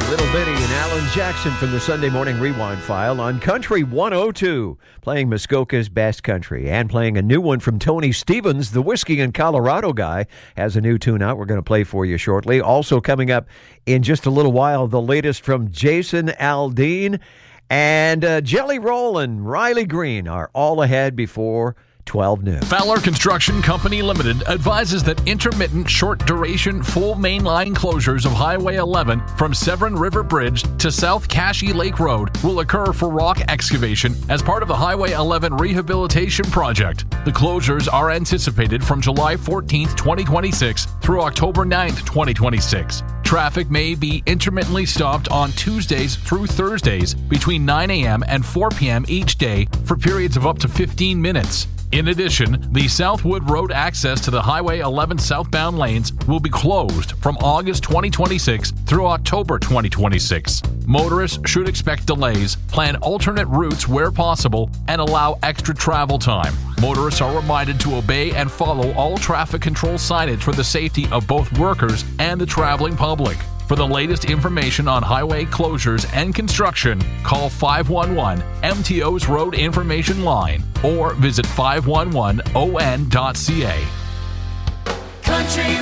Little Bitty and Alan Jackson from the Sunday Morning Rewind File on Country 102, playing Muskoka's Best Country and playing a new one from Tony Stevens, the Whiskey in Colorado guy, has a new tune out we're going to play for you shortly. Also coming up in just a little while, the latest from Jason Aldean, and Jelly Roll and Riley Green are all ahead before 12 noon. Fowler Construction Company Limited advises that intermittent short-duration full mainline closures of Highway 11 from Severn River Bridge to South Cashy Lake Road will occur for rock excavation as part of the Highway 11 rehabilitation project. The closures are anticipated from July 14th, 2026 through October 9th, 2026. Traffic may be intermittently stopped on Tuesdays through Thursdays between 9 a.m. and 4 p.m. each day for periods of up to 15 minutes. In addition, the Southwood Road access to the Highway 11 southbound lanes will be closed from August 2026 through October 2026. Motorists should expect delays, plan alternate routes where possible, and allow extra travel time. Motorists are reminded to obey and follow all traffic control signage for the safety of both workers and the traveling public. For the latest information on highway closures and construction, call 511 MTO's Road Information Line or visit 511on.ca. Country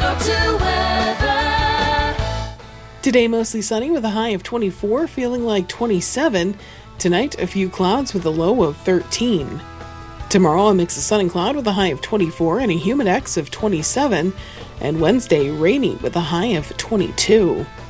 102 weather. Today mostly sunny with a high of 24, feeling like 27. Tonight, a few clouds with a low of 13. Tomorrow, a mix of sun and cloud with a high of 24 and a humid X of 27. And Wednesday, rainy with a high of 22.